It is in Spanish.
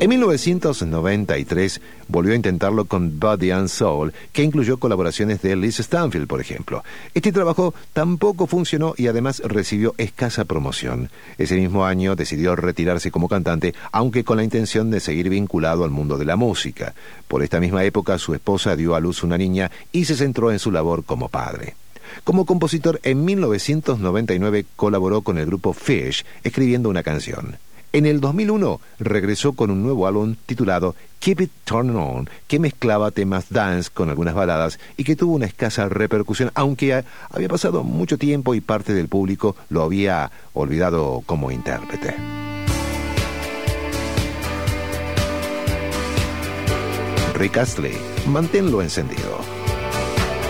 En 1993 volvió a intentarlo con Body and Soul, que incluyó colaboraciones de Liz Stanfield, por ejemplo. Este trabajo tampoco funcionó y además recibió escasa promoción. Ese mismo año decidió retirarse como cantante, aunque con la intención de seguir vinculado al mundo de la música. Por esta misma época, su esposa dio a luz una niña y se centró en su labor como padre. Como compositor, en 1999 colaboró con el grupo Fish, escribiendo una canción. En el 2001 regresó con un nuevo álbum titulado Keep It Turning On, que mezclaba temas dance con algunas baladas y que tuvo una escasa repercusión, aunque había pasado mucho tiempo y parte del público lo había olvidado como intérprete. Rick Astley, manténlo encendido.